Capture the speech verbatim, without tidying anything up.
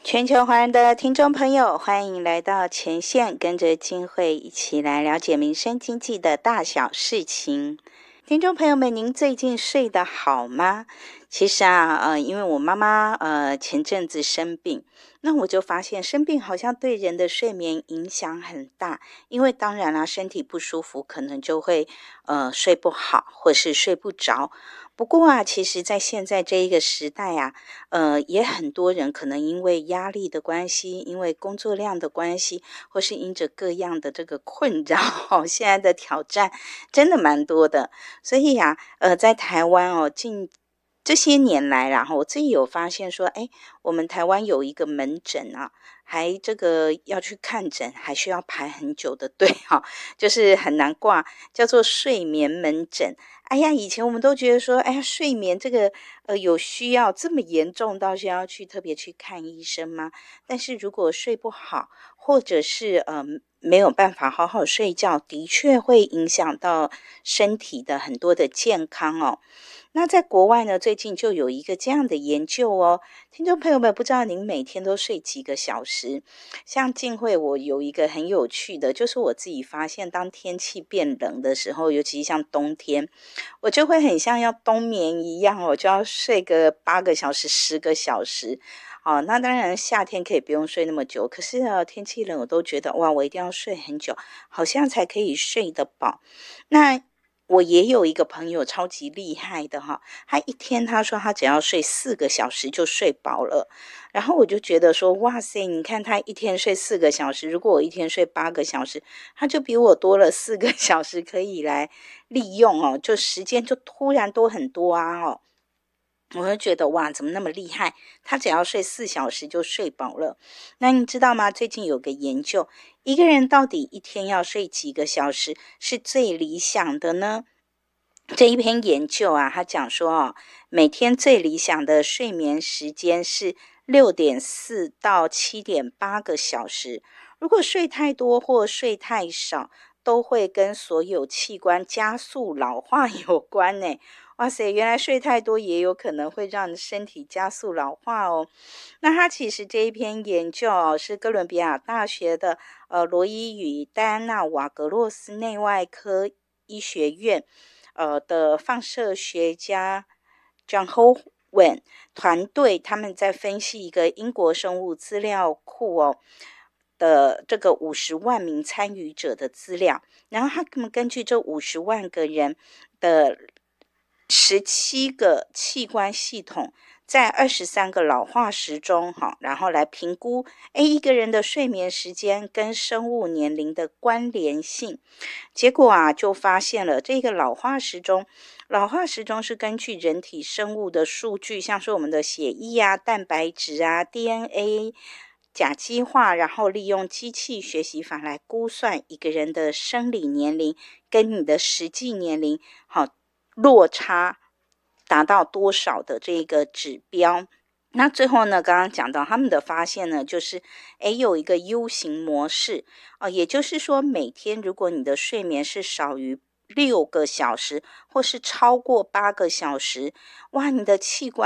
全球华人的听众朋友，欢迎来到前线，跟着金慧一起来了解民生经济的大小事情。听众朋友们，您最近睡得好吗？其实啊，呃，因为我妈妈呃前阵子生病，那我就发现生病好像对人的睡眠影响很大。因为当然啦，身体不舒服，可能就会呃睡不好，或是睡不着。不过啊，其实在现在这一个时代啊，呃，也很多人可能因为压力的关系，因为工作量的关系，或是因着各样的这个困扰，哦，现在的挑战真的蛮多的。所以呀、呃，在台湾哦，近这些年来，然后我自己有发现说，哎，我们台湾有一个门诊啊，还这个要去看诊，还需要排很久的队哈、哦，就是很难挂，叫做睡眠门诊。哎呀，以前我们都觉得说，哎呀，睡眠这个呃有需要这么严重到需要去特别去看医生吗？但是如果睡不好，或者是呃没有办法好好睡觉，的确会影响到身体的很多的健康哦。那在国外呢，最近就有一个这样的研究哦，听众朋友们，不知道您每天都睡几个小时？像静慧，我有一个很有趣的，就是我自己发现，当天气变冷的时候，尤其像冬天，我就会很像要冬眠一样哦，就要睡个八个小时、十个小时。哦，那当然夏天可以不用睡那么久，可是呢，天气冷，我都觉得哇，我一定要睡很久，好像才可以睡得饱。那我也有一个朋友超级厉害的哈，他一天他说他只要睡四个小时就睡饱了，然后我就觉得说哇塞，你看他一天睡四个小时，如果我一天睡八个小时，他就比我多了四个小时可以来利用哦，就时间就突然多很多啊哦。我就觉得哇，怎么那么厉害？他只要睡四小时就睡饱了。那你知道吗？最近有个研究，一个人到底一天要睡几个小时是最理想的呢？这一篇研究啊，他讲说哦，每天最理想的睡眠时间是六点四到七点八个小时。如果睡太多或睡太少，都会跟所有器官加速老化有关呢。哇塞，原来睡太多也有可能会让身体加速老化哦。那他其实这一篇研究哦，是哥伦比亚大学的呃罗伊与戴安娜瓦格洛斯内外科医学院呃的放射学家 John Howen 团队，他们在分析一个英国生物资料库哦的这个五十万名参与者的资料，然后他们根据这五十万个人的十七个器官系统，在二十三个老化时钟，哈，然后来评估，诶，一个人的睡眠时间跟生物年龄的关联性。结果啊，就发现了这个老化时钟，老化时钟是根据人体生物的数据，像是我们的血液啊、蛋白质啊、D N A。甲基化，然后利用机器学习法来估算一个人的生理年龄跟你的实际年龄，好，落差达到多少的这个指标。那最后呢，刚刚讲到他们的发现呢，就是诶有一个 U 型模式啊、呃，也就是说每天如果你的睡眠是少于六个小时，或是超过八个小时，哇，你的器官